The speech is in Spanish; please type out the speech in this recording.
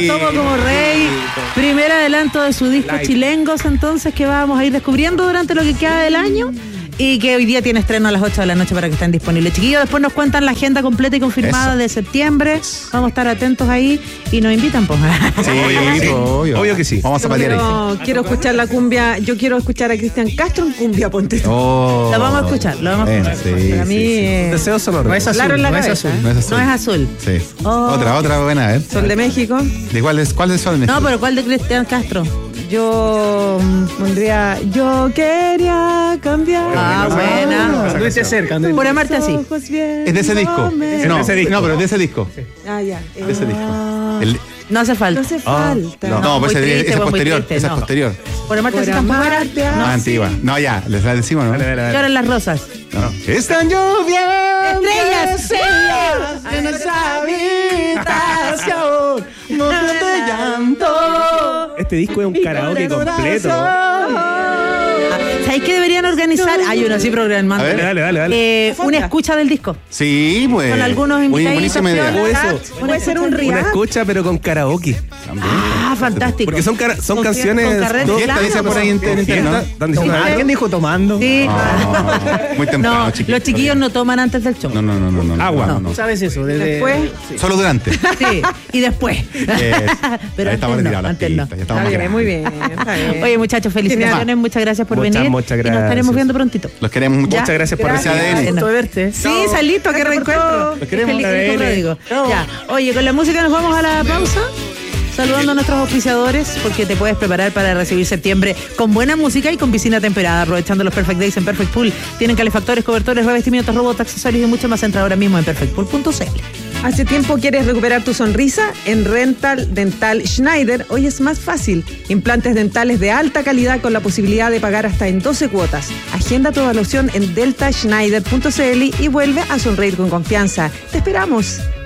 lo tomo como rey. Primer adelanto de su disco Chilengos, entonces, que vamos a ir descubriendo durante lo que queda del año. Y que hoy día tiene estreno a las 8 de la noche para que estén disponibles. Chiquillos, después nos cuentan la agenda completa y confirmada de septiembre. Vamos a estar atentos ahí y nos invitan, pues. Sí, obvio que sí. Vamos a paliar ahí. Quiero escuchar la cumbia. Yo quiero escuchar a Cristian Castro en cumbia, ponte tú. Lo vamos a escuchar, Sí, para mí deseo sonoro. No es azul, claro en la cabeza. No es azul. Sí. Otra buena, a ver. Sol de México. ¿De cuál es Sol de México? No, pero ¿cuál de Cristian Castro? Yo pondría Yo quería cambiar. Buena. Anduviste cerca. Por amarte así. Es de ese disco. No, pero es de ese disco. Ah, ya. De ese disco. No hace falta. No hace falta. No, pues ese es posterior. triste, Esa es posterior. Por amarte así tan buena. No, antigua. No, ya, les la decimos, ¿no? Lloran las rosas. No. Están lloviendo Estrellas en esa habitación, mojas de llanto. Este disco es un karaoke completo. ¿Sabéis qué deberían organizar? Hay uno así programando. Dale. Una escucha del disco. Sí, pues. Con algunos invitados. Buenísima idea. Puede ser un Una real. escucha, pero con karaoke. Fantástico. Porque son canciones. con carrete, dos- claro, dice por ahí en internet, ¿no? Están diciendo, ¿Alguien dijo tomando? Sí. Muy temprano, No, chiquillos. los chiquillos no toman antes del show. No. Agua. No. ¿Sabes eso? Después. Solo durante. Sí, y después. Pero Ahí estamos antes retirados las antes no. pistas, ya estamos más Está bien, grandes. muy bien. Está bien. Oye, muchachos, felicitaciones, muchas gracias por Muchas venir. gracias. Y nos estaremos viendo prontito. Los queremos mucho. Muchas gracias por Gracias, recibirme. ADN. Bueno. De verte. Sí, Salito, qué reencuentro. Los queremos. Feliz pródigo. Ya. Oye, con la música nos vamos a la pausa. Saludando a nuestros auspiciadores, porque te puedes preparar para recibir septiembre con buena música y con piscina temperada, aprovechando los Perfect Days en Perfect Pool. Tienen calefactores, cobertores, revestimientos, robots, accesorios y mucho más. Entra ahora mismo en perfectpool.cl. ¿Hace tiempo quieres recuperar tu sonrisa? En Rental Dental Schneider hoy es más fácil. Implantes dentales de alta calidad con la posibilidad de pagar hasta en 12 cuotas. Agenda tu evaluación en deltaschneider.cl y vuelve a sonreír con confianza. ¡Te esperamos!